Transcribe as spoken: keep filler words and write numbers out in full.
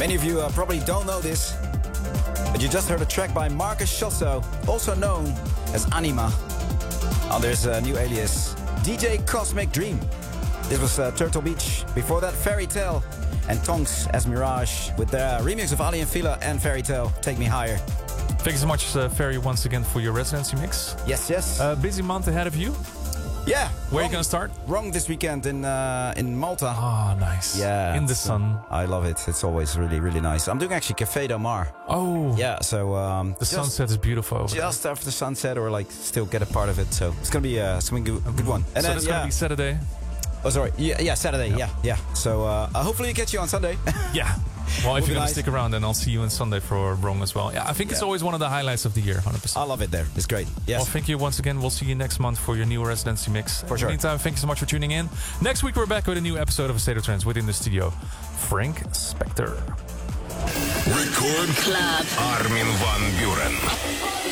Many of you uh, probably don't know this, but you just heard a track by Marcus Schosso, also known as Anima, under his uh, new alias, D J Cosmic Dream. This was uh, Turtle Beach. Before that, Fairy Tale and Tonks as Mirage with their remix of Ali and Fila and Fairy Tale, Take Me Higher. Thank you so much, uh, Ferry, once again for your residency mix. Yes, yes. Uh, busy month ahead of you. Yeah. Where are you gonna start? Wrong this weekend in uh, in Malta. Oh, nice. Yeah. In the sun. I love it. It's always really, really nice. I'm doing actually Café Del Mar. Oh. Yeah, so... Um, the sunset is beautiful over Just there. After the sunset, or like still get a part of it. So it's going to be uh, something good, a good one. And so then, it's yeah. going to be Saturday? Oh, sorry. Yeah, yeah Saturday. Yeah, yeah. yeah. So uh, uh, hopefully we catch you on Sunday. Yeah. Well, if you're going nice. to stick around, then I'll see you on Sunday for Wrong as well. Yeah, I think yeah. it's always one of the highlights of the year, one hundred percent. I love it there. It's great. Yes. Well, thank you once again. We'll see you next month for your new residency mix. For sure. In the meantime, thank you so much for tuning in. Next week, we're back with a new episode of A State of Trance within the studio. Frank Spector. Record Club. Armin van Buuren.